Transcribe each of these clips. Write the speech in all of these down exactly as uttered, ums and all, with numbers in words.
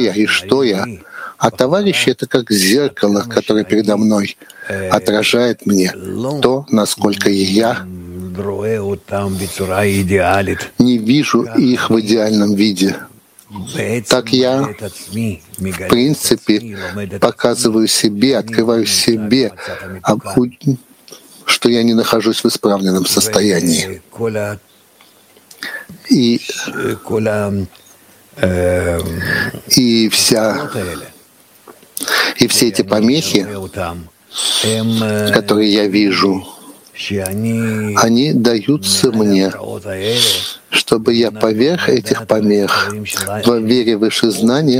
я и что я. А товарищи — это как зеркало, которое передо мной отражает мне то, насколько я не вижу их в идеальном виде. Так я, в принципе, показываю себе, открываю себе, что я не нахожусь в исправленном состоянии. И, и вся и все эти помехи, которые я вижу, они даются мне, чтобы я поверх этих помех, во вере выше знания,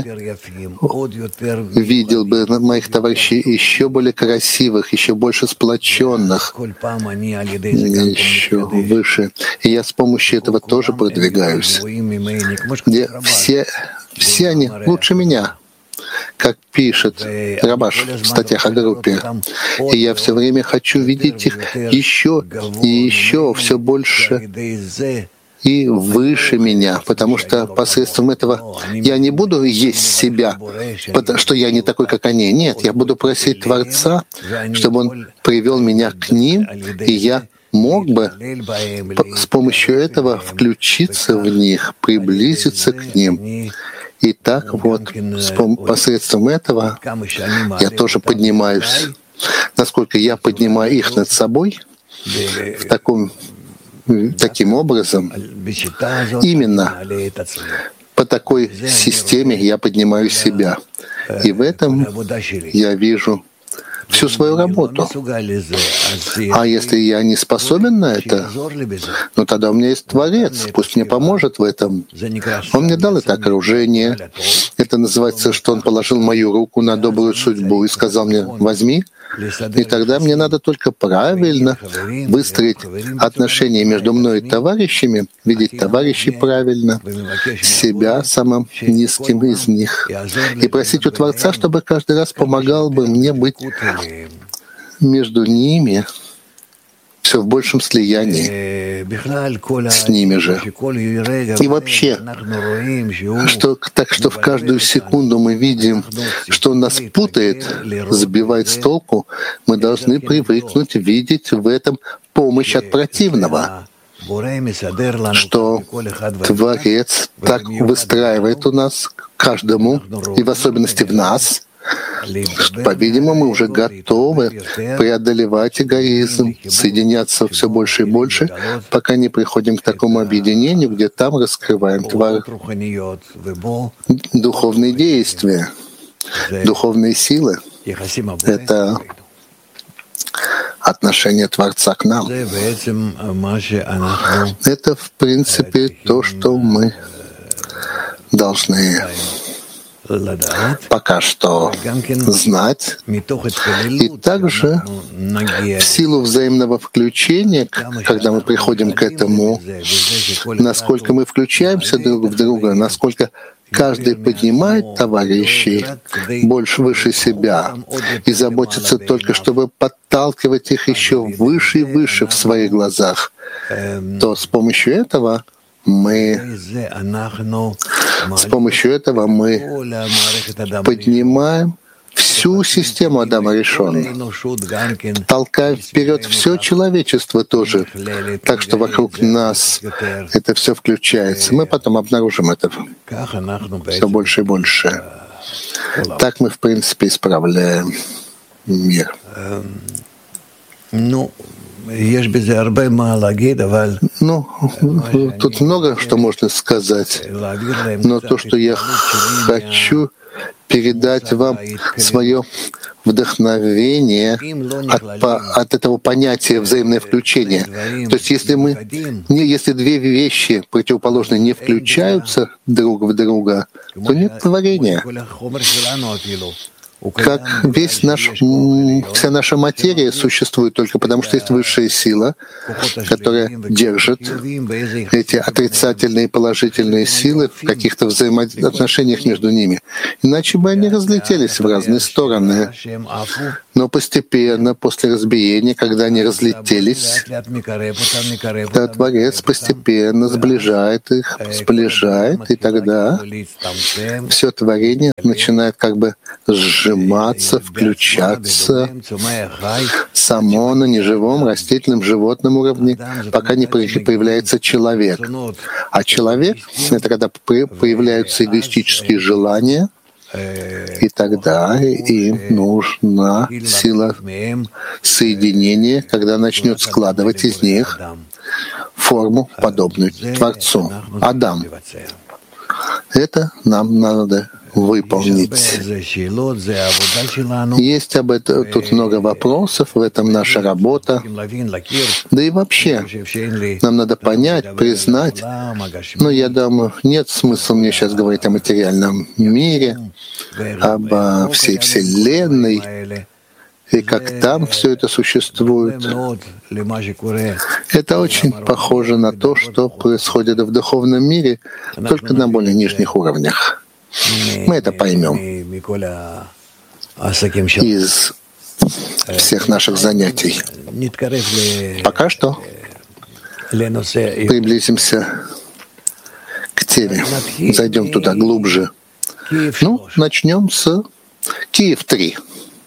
видел бы моих товарищей еще более красивых, еще больше сплоченных, еще выше. И я с помощью этого тоже продвигаюсь, где все, все они лучше меня, как пишет Рабаш в статьях о группе. И я все время хочу видеть их еще и еще, все больше и выше меня, потому что посредством этого я не буду есть себя, потому что я не такой, как они. Нет, я буду просить Творца, чтобы Он привел меня к ним, и я мог бы с помощью этого включиться в них, приблизиться к ним. И так вот, посредством этого я тоже поднимаюсь. Насколько я поднимаю их над собой, в таком, таким образом, именно по такой системе я поднимаю себя. И в этом я вижу всю свою работу. А если я не способен на это, ну тогда у меня есть Творец, пусть мне поможет в этом. Он мне дал это окружение. Это называется, что Он положил мою руку на добрую судьбу и сказал мне: возьми. И тогда мне надо только правильно выстроить отношения между мной и товарищами, видеть товарищей правильно, себя самым низким из них, и просить у Творца, чтобы каждый раз помогал бы мне быть между ними все в большем слиянии с ними же. И вообще, что, так что в каждую секунду мы видим, что Он нас путает, сбивает с толку, мы должны привыкнуть видеть в этом помощь от противного, что Творец так выстраивает у нас каждому, и в особенности в нас, что, по-видимому, мы уже готовы преодолевать эгоизм, соединяться все больше и больше, пока не приходим к такому объединению, где там раскрываем твар... духовные действия, духовные силы. Это отношение Творца к нам. Это, в принципе, то, что мы должны пока что знать, и также в силу взаимного включения, когда мы приходим к этому, насколько мы включаемся друг в друга, насколько каждый поднимает товарищей больше выше себя и заботится только, чтобы подталкивать их еще выше и выше в своих глазах, то с помощью этого мы с помощью этого мы поднимаем всю систему Адама Ришон, толкаем вперед все человечество тоже, так что вокруг нас это все включается. Мы потом обнаружим это все больше и больше. Так мы, в принципе, исправляем мир. Ну, тут много что можно сказать, но то, что я хочу передать вам свое вдохновение от, от этого понятия взаимное включение. То есть если мы, не, если две вещи противоположные не включаются друг в друга, то нет творения. как весь наш, вся наша материя существует только потому, что есть высшая сила, которая держит эти отрицательные и положительные силы в каких-то взаимоотношениях между ними. Иначе бы они разлетелись в разные стороны. Но постепенно, после разбиения, когда они разлетелись, то Творец постепенно сближает их, сближает, и тогда все творение начинает как бы сжиматься, включаться само на неживом, растительном, животном уровне, пока не появляется человек. А человек — это когда появляются эгоистические желания, и тогда им нужна сила соединения, когда начнет складывать из них форму, подобную Творцу. Адам. Это нам надо выполнить. Есть об этом тут много вопросов, в этом наша работа. Да и вообще, нам надо понять, признать, но я думаю, нет смысла мне сейчас говорить о материальном мире, об всей Вселенной, и как там все это существует. Это очень похоже на то, что происходит в духовном мире, только на более нижних уровнях. Мы это поймем из всех наших занятий. Пока что приблизимся к теме, зайдем туда глубже. Ну, начнем с Киев три.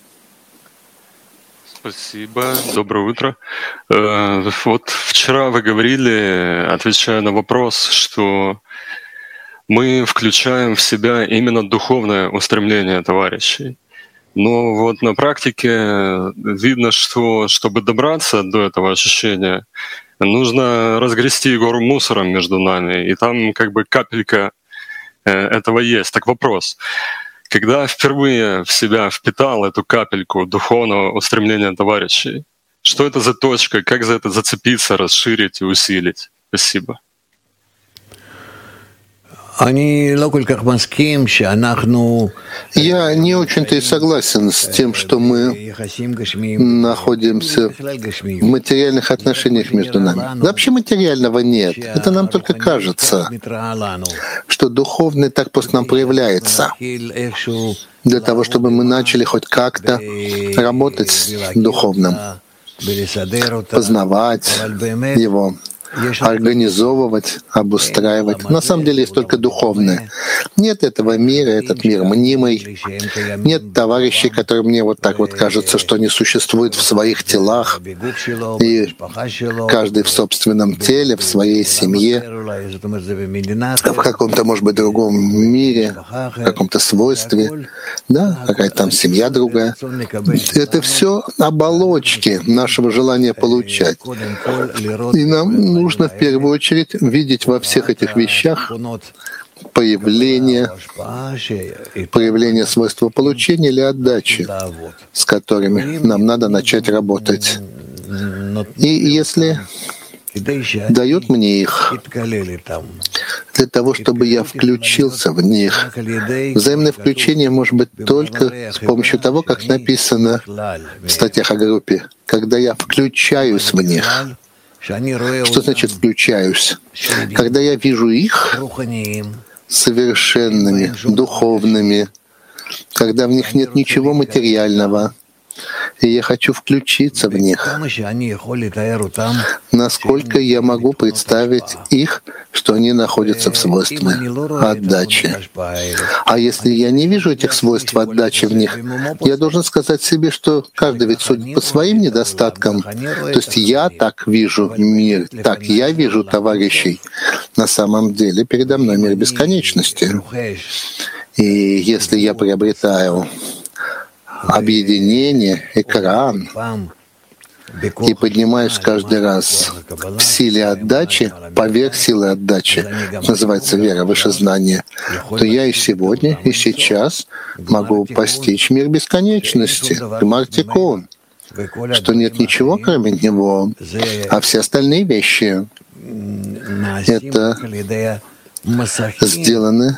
Спасибо. Доброе утро. Вот вчера вы говорили, отвечая на вопрос, что мы включаем в себя именно духовное устремление товарищей. Но вот на практике видно, что чтобы добраться до этого ощущения, нужно разгрести гору мусора между нами, и там как бы капелька этого есть. Так вопрос. Когда впервые в себя впитал эту капельку духовного устремления товарищей, что это за точка, как за это зацепиться, расширить и усилить? Спасибо. Я не очень-то и согласен с тем, что мы находимся в материальных отношениях между нами. Вообще материального нет. Это нам только кажется, что духовный так просто нам проявляется, для того, чтобы мы начали хоть как-то работать с духовным, познавать его, организовывать, обустраивать. На самом деле есть только духовное. Нет этого мира, этот мир мнимый. Нет товарищей, которые мне вот так вот кажется, что они существуют в своих телах, и каждый в собственном теле, в своей семье, в каком-то, может быть, другом мире, в каком-то свойстве. Да, какая-то там семья другая. Это все оболочки нашего желания получать. И нам нужно в первую очередь видеть во всех этих вещах появление, проявление свойства получения или отдачи, с которыми нам надо начать работать. И если дают мне их для того, чтобы я включился в них. Взаимное включение может быть только с помощью того, как написано в статьях о группе, когда я включаюсь в них. Что значит «включаюсь»? Когда я вижу их совершенными, духовными, когда в них нет ничего материального, и я хочу включиться в них. Насколько я могу представить их, что они находятся в свойстве отдачи. А если я не вижу этих свойств отдачи в них, я должен сказать себе, что каждый ведь судит по своим недостаткам. То есть я так вижу мир, так я вижу товарищей. На самом деле передо мной мир бесконечности. И если я приобретаю объединение, экран, и поднимаюсь каждый раз в силе отдачи, поверх силы отдачи, называется вера, выше знания, то я и сегодня, и сейчас могу постичь мир бесконечности, Гмар-Тикун, что нет ничего, кроме него, а все остальные вещи — это сделаны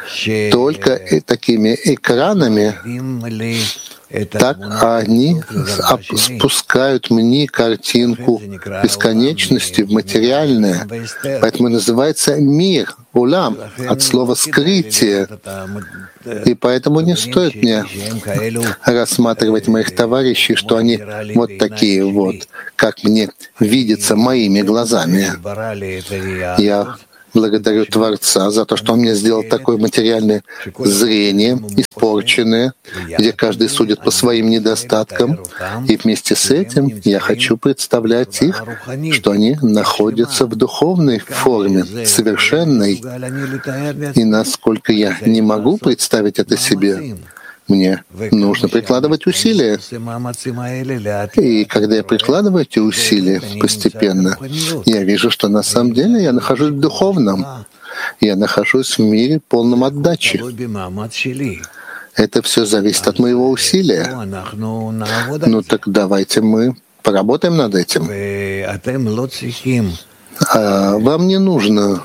только и такими экранами, так они спускают мне картинку бесконечности в материальное. Поэтому называется мир, улам, от слова «скрытие». И поэтому не стоит мне рассматривать моих товарищей, что они вот такие вот, как мне видится моими глазами. Я благодарю Творца за то, что Он мне сделал такое материальное зрение, испорченное, где каждый судит по своим недостаткам. И вместе с этим я хочу представлять их, что они находятся в духовной форме, совершенной. И насколько я не могу представить это себе, мне нужно прикладывать усилия. И когда я прикладываю эти усилия постепенно, я вижу, что на самом деле я нахожусь в духовном. Я нахожусь в мире полном отдачи. Это все зависит от моего усилия. Ну так давайте мы поработаем над этим. А вам не нужно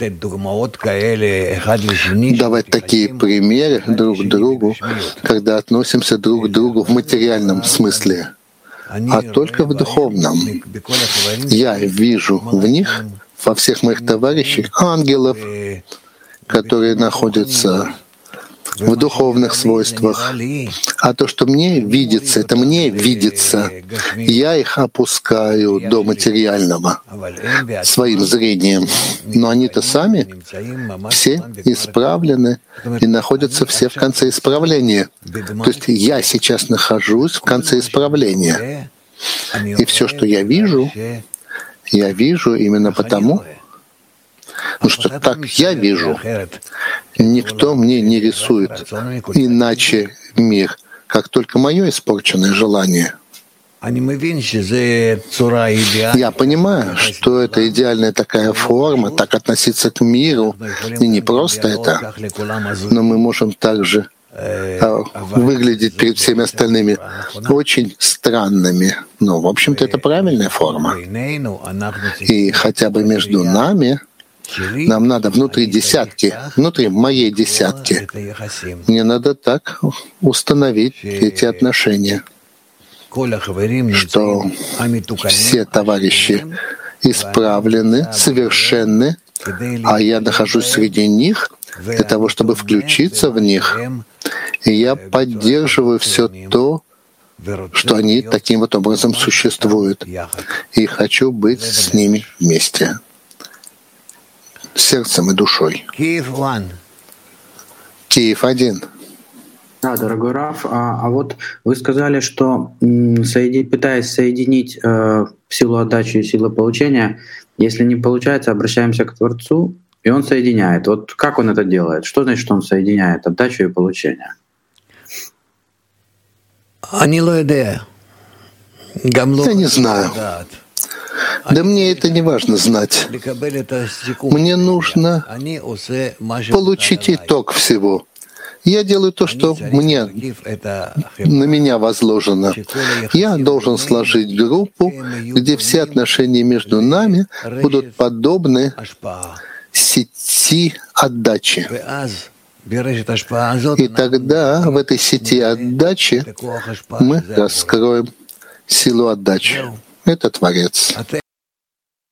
давать такие примеры друг другу, когда относимся друг к другу в материальном смысле, а только в духовном. Я вижу в них, во всех моих товарищах, ангелов, которые находятся в духовных свойствах. А то, что мне видится, это мне видится. Я их опускаю до материального своим зрением. Но они-то сами все исправлены и находятся все в конце исправления. То есть я сейчас нахожусь в конце исправления. И все, что я вижу, я вижу именно потому, ну что так я вижу. Никто мне не рисует иначе мир, как только мое испорченное желание. Я понимаю, что это идеальная такая форма, так относиться к миру, и не просто это, но мы можем также выглядеть перед всеми остальными очень странными. Но, в общем-то, это правильная форма. И хотя бы между нами нам надо внутри десятки, внутри моей десятки, мне надо так установить эти отношения, что все товарищи исправлены, совершенны, а я нахожусь среди них для того, чтобы включиться в них, и я поддерживаю все то, что они таким вот образом существуют, и хочу быть с ними вместе. Сердцем и душой. Киев один. Да, дорогой Рав, а, а вот вы сказали, что соеди, пытаясь соединить э, силу отдачи и силу получения, если не получается, обращаемся к Творцу, и Он соединяет. Вот как Он это делает? Что значит, что Он соединяет отдачу и получение? Я не знаю. Да мне это не важно знать. Мне нужно получить итог всего. Я делаю то, что мне, на меня возложено. Я должен сложить группу, где все отношения между нами будут подобны сети отдачи. И тогда в этой сети отдачи мы раскроем силу отдачи. Это Творец.